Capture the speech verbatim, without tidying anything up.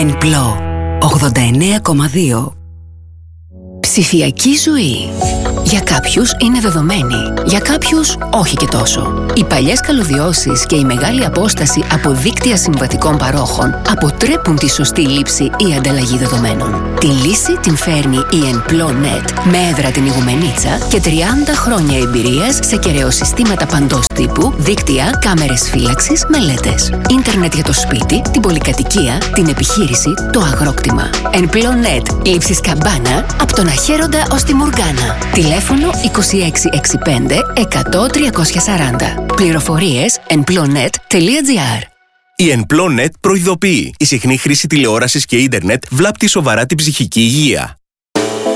Ενπλό ογδόντα εννέα κόμμα δύο. Ψηφιακή ζωή. Για κάποιους είναι δεδομένη, για κάποιους όχι και τόσο. Οι παλιές καλωδιώσεις και η μεγάλη απόσταση από δίκτυα συμβατικών παρόχων αποτρέπουν τη σωστή λήψη ή ανταλλαγή δεδομένων. Τη λύση την φέρνει η EnploNet με έδρα την Ιγουμενίτσα και τριάντα χρόνια εμπειρίας σε κεραιοσυστήματα παντός τύπου, δίκτυα, κάμερες φύλαξης, μελέτες. Ίντερνετ για το σπίτι, την πολυκατοικία, την επιχείρηση, το αγρόκτημα. EnploNet. Λήψεις καμπάνα από τον Αχέροντα ως τη Μουργάνα. Τηλέφωνο είκοσι έξι εξήντα πέντε εκατό τριακόσια σαράντα. Πληροφορίες emplonet τελεία gr. Η EnploNet προειδοποιεί. Η συχνή χρήση τηλεόρασης και ίντερνετ βλάπτει σοβαρά την ψυχική υγεία.